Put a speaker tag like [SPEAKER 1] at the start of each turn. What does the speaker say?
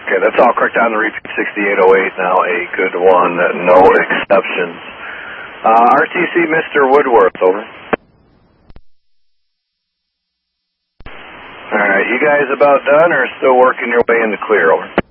[SPEAKER 1] Okay, that's all correct on the repeat 6808 now, a good one, no exceptions. RTC Mr. Woodworth, over. Alright, you guys about done or still working your way in the clear, over?